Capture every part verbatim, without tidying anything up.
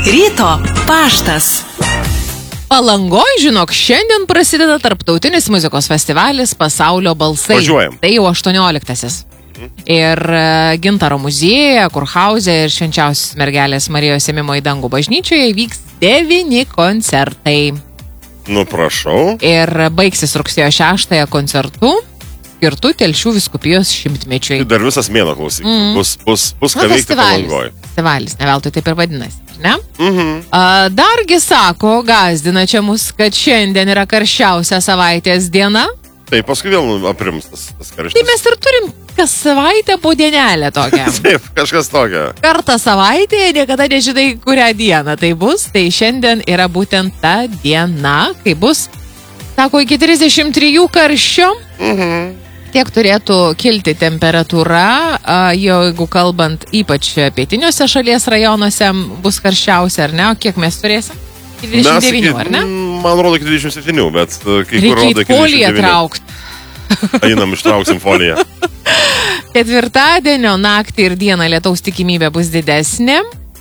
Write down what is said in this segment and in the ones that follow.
Ryto paštas. Palangoj, žinok, šiandien prasideda tarptautinis muzikos festivalis Pasaulio balsai. Važiuojam. Tai jau aštuonioliktasis. Ir uh, Gintaro muziejuje, Kurhauze ir Švenčiausios mergelės Marijos ėmimo į dangų bažnyčioje vyks devyni koncertai. Nu, prašau. Ir baigsis rugsėjo šeštąją koncertu skirtu Telšių vyskupijos šimtmečiui. Dar visas mėnuo klausyk. Mm. Bus, bus, bus ką Nu, veikti Palangoj. Festivalis, ne veltui taip ir vadinasi, ne? Mhm. A, dargi sako, gazdina čia mus, kad šiandien yra karščiausia savaitės diena. Tai paskui vėl aprims tas, tas Tai karštis. mes ir turim kas savaitę po dienelę tokią. Taip, kažkas tokio. Kartą savaitėje, niekada nežinai, kurią dieną tai bus. Tai šiandien yra būtent ta diena, kai bus, sako, iki trisdešimt trijų karščio. Mhm. Tiek turėtų kilti temperatūra, a, jeigu kalbant ypač pietiniuose šalies rajonuose bus karščiausia, ar ne? O kiek mes turėsim? dvidešimt devyni, ar ne? Man rodo iki dvidešimt septyni, bet uh, kai kur rodo Reikia iki foliją dvidešimt devyni. traukti. Einam, ištrauksim foliją. Ketvirtadienio naktį ir dieną lietaus tikimybė bus didesnė.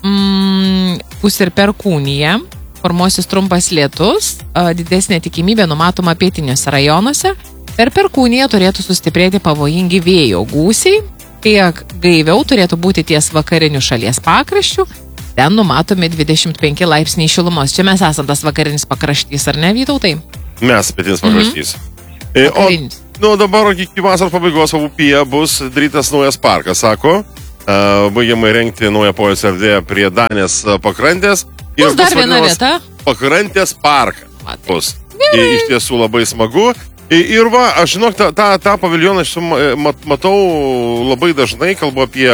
Mm, bus ir perkūnija. Formuosis trumpas lietus. A, didesnė tikimybė numatoma pietiniuose rajonuose. Per perkūniją turėtų sustiprėti pavojingi vėjo gūsiai. Kiek gaiviau turėtų būti ties vakariniu šalies pakraščiu. Ten numatomi dvidešimt penki laipsniai šilumos. Čia mes esam tas vakarinis pakraštys, ar ne, Vytautai? Mes pietinis pakraštys. E, o Vakarinis. nu, dabar iki vasaros pabaigos Upyje bus darytas naujas parkas, sako. Uh, baigiama įrengti naują poilsio erdvę prie Danės uh, pakrantės. Bus dar viena vadinamas vieta. Pakrantės parkas. Matai. Bus. I, iš tiesų labai smagu. I, ir va, aš žinok, tą, tą, tą paviljoną aš mat, matau labai dažnai, kalbu apie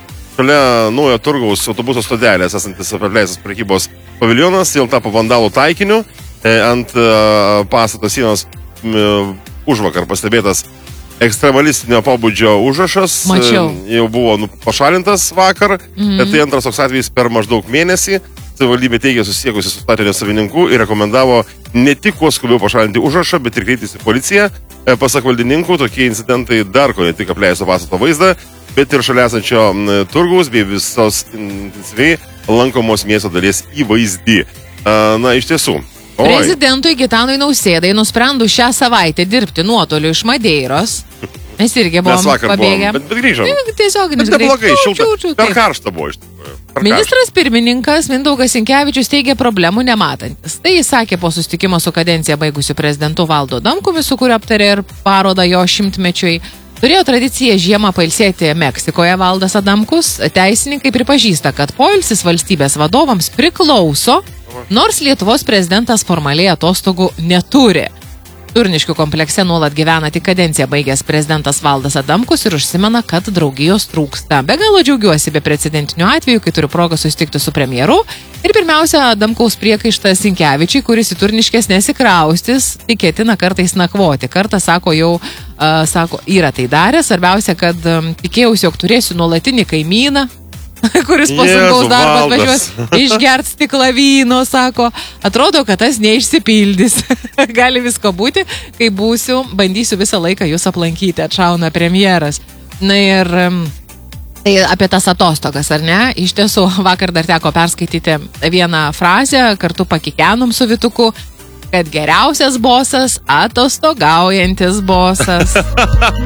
šalia naujo turgaus autobuso stotelės esantis apleistas prekybos paviljonas, jau tapo vandalų taikiniu, e, ant e, pastato sienos e, užvakar pastebėtas ekstremalistinio pobūdžio užrašas. Mačiau. E, jau buvo nu, pašalintas vakar, Mhm. bet tai antras toks atvejis per maždaug mėnesį. Savivaldybė teigė susiekusi su statinio savininku ir rekomendavo ne tik kuo skubiau pašalinti užrašą, bet ir kreiptis į policiją. E, pasak valdininkų, tokie incidentai dar ko ne tik apleisto pastato vaizdą, bet ir šalia esančio m, turgaus bei visos intensyviai lankomos miesto dalies įvaizdį. A, na, iš tiesų. Oi. Prezidentui Gitanui Nausėdai nusprendus šią savaitę dirbti nuotoliu iš Madeiros. Mes irgi buvom Mes vakar pabėgę. buvom, bet, bet grįžom. Tiesiog Bet neblogai, šilta. Per karštą buvo iš tikrųjų. Per Ministras pirmininkas Mindaugas Sinkevičius teigia problemų nematantis. Tai jis sakė po susitikimo su kadenciją baigusiu prezidentu Valdu Adamkumi, su kuriuo aptarė ir parodą jo šimtmečiui. Turėjo tradiciją žiemą pailsėti Meksikoje Valdas Adamkus. Teisininkai pripažįsta, kad poilsis valstybės vadovams priklauso, nors Lietuvos prezidentas formaliai atostogų neturi. Turniškių komplekse nuolat gyvena tik kadenciją baigęs prezidentas Valdas Adamkus ir užsimena, kad draugijos trūksta. Be galo džiaugiuosi be precedentinių atvejų, kai turiu progą susitikti su premjeru. Ir pirmiausia, Adamkaus priekaištas Sinkevičiui, kuris į Turniškes nesikraustis, tik ketina kartais nakvoti. Kartą, sako, jau uh, sako, yra tai darę. Svarbiausia, kad um, tikėjausi, jog turėsiu nuolatinį kaimyną, kuris po Jėzau, sunkaus darbo Valdas. atvažiuos išgert stiklą vyno, sako. Atrodo, kad tas neišsipildys. Gali visko būti, kai būsiu, bandysiu visą laiką jūs aplankyti, atšauna premjeras. Na ir um, tai apie tas atostogas, ar ne? Iš tiesų, vakar dar teko perskaityti vieną frazę, kartu pakikenom su Vytuku, kad geriausias bosas atostogaujantis bosas.